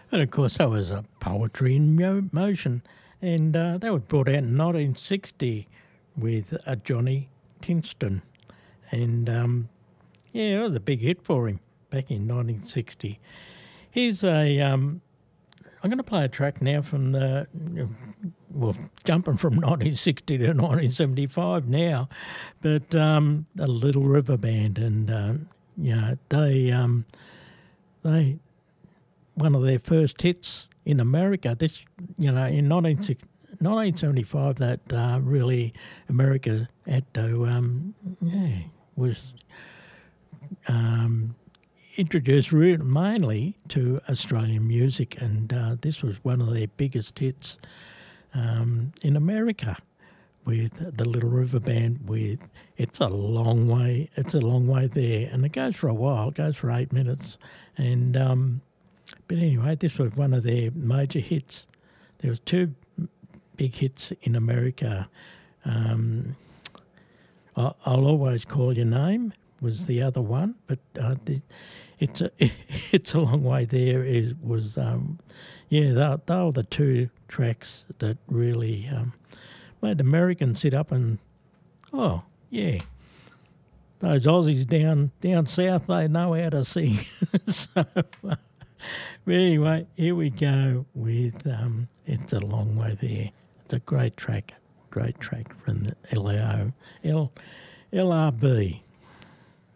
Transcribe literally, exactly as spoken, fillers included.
And of course, that was a poetry in mo- motion. And uh, that was brought out in nineteen sixty with uh, Johnny Kingston. And um, yeah, it was a big hit for him back in nineteen sixty. Here's a. Um, I'm going to play a track now from the. Well, jumping from nineteen sixty to nineteen seventy-five now, but um, the Little River Band, and uh, you know they um, they one of their first hits in America. This you know in nineteen seventy-five that uh, really America had to um, yeah was um, introduced re- mainly to Australian music, and uh, this was one of their biggest hits. Um, in America, with the Little River Band, with it's a long way, it's a long way there, and it goes for a while, it goes for eight minutes, and um, but anyway, this was one of their major hits. There was two big hits in America. Um, I'll, I'll Always Call Your Name was the other one, but uh, the, it's a it's a long way there. It was. Um, Yeah, they, they were the two tracks that really um, made Americans sit up and, oh, yeah, those Aussies down down south, they know how to sing. so, uh, but anyway, here we go with um, It's a Long Way There. It's a great track, great track from the L A O, L, L R B.